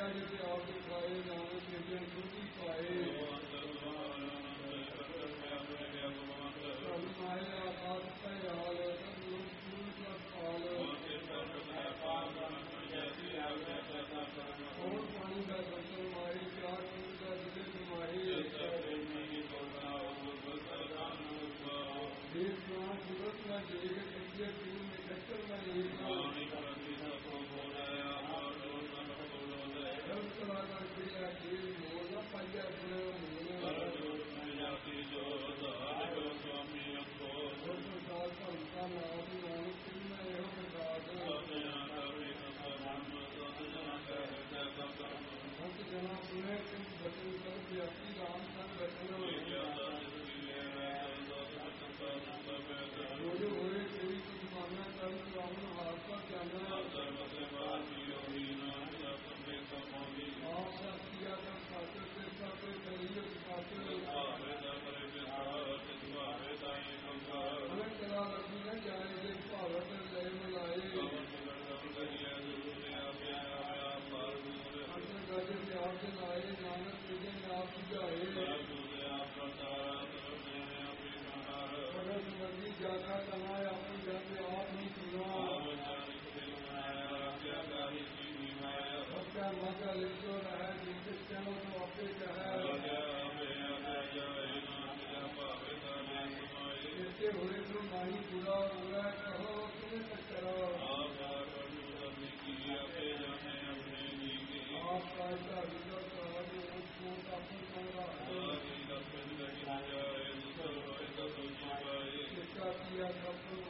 जिसे आप दिखाए नानक निर्जन खुशी पाए माए आकाश का हाल पाल और पानी का बर्तन माए चार फूल का दिल माए एक प्राण दिवस में देख कच्चे फूल में कच्चर में एक कलाकार क्रिया खेल मोल पाया प्रसाद का नाम नानक सिंह भक्त जना सुने बचन कर व्यापी राम सन बचन बोले होए तेरी कुछ माना कर रावण हाथ का जाना आप सब किया कर खाते से सब शरीर खाते हमें चला रखी न जाए जिस भावत लय मिलाए गजब आप जलाए नानक विजय आप बुझाए मर्जी जाता कमाए अपनी जन आप नहीं सुना सबका मजा लिखो रहा जिसके चलो तो अपने कहे इसके हुए तो माही बुरा हुआ कहो तुम्हें तक करो आपका ऐसा विजय सहज उसको काफी होगा इसका किया सब